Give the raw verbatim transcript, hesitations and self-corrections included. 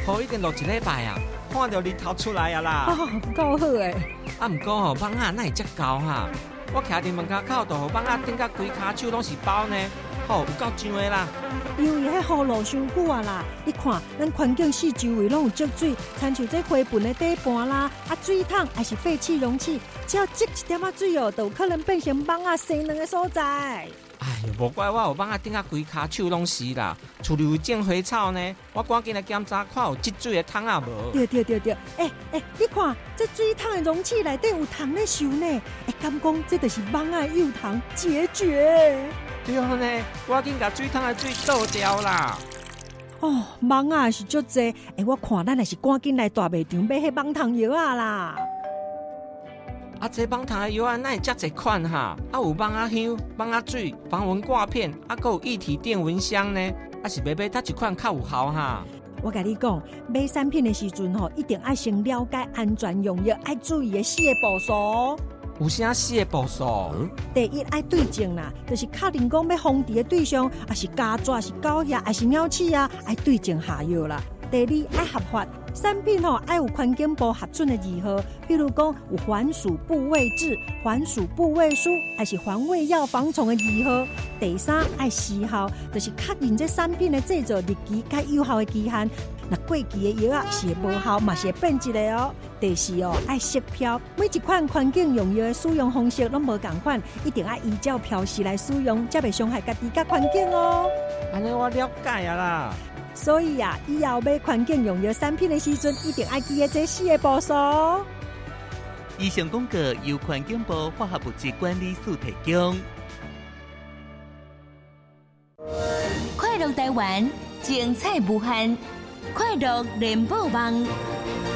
雨已经落一礼拜啊，看到日头出来啊啦。 哦，够好诶！ 啊，毋过吼，蠓仔哪会遮高哈？我徛伫门口口，就互蠓仔顶甲规骹手拢是包呢，吼，有够上的啦。 因为迄雨落伤久啊啦，你看，咱环境四周围拢有积水，亲像这花盆的底盘啦，啊水桶还是废弃容器，只要积一点仔水哦，就有可能变成蠓仔生卵的所在。 哎呦，无怪我有蠓仔顶甲规骹手拢是啦，厝里有种花草呢，我赶紧来检查看有积水的桶啊无。 对对对对，哎、欸、哎、欸，你看这水桶的容器内底有虫咧受呢，哎，敢讲这就是蠓仔幼虫孑绝。 对呢，赶紧甲水桶的水倒掉啦。 哦，蠓仔是足济，哎、欸，我看咱也是赶紧来大卖场买迄蠓虫药啊啦。 啊，这蠓虫的药啊，哪会遮济款哈？啊，有蠓仔香、蠓仔水、防蚊挂片，啊，还有液体电蚊香呢。啊，是买买哪一款较有效哈？ 我甲你讲，买产品的时阵吼，一定要先了解安全用药，爱注意的四个步骤。 有啥四个步骤？ 第一，爱对症啦，就是确定讲要防治的对象，啊是家蛇、是狗仔，还是鸟鼠啊，爱对症下药啦。第二，爱合法。产品吼爱有环境部核准的字号，比如讲有环鼠部位制、环鼠部位书，还是环胃药防虫的字号。第三，爱时效，就是确认这产品的制作日期甲有效的期限。那过期的药啊是会无效，嘛是会变质的哦。第四哦，爱识标，每一款环境用药的使用方式拢无同款，一定要依照标示来使用，才袂伤害家己甲环境哦。 安尼我了解啊啦。 所以啊，以后买环境用药产品的时阵，一定要记得这四个步骤。 以上广告由环境部化学物质管理署提供。 快乐台湾，精彩无限，快乐联播网。